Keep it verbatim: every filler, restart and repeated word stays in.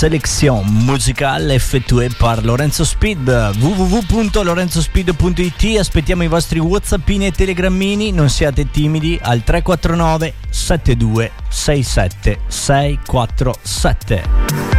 sélection musicale effettuée par Lorenzo Speed. w w w punto lorenzo speed punto i t. Aspettiamo i vostri whatsappini e telegrammini, non siate timidi, al tre quattro nove sette due sei sette sei quattro sette.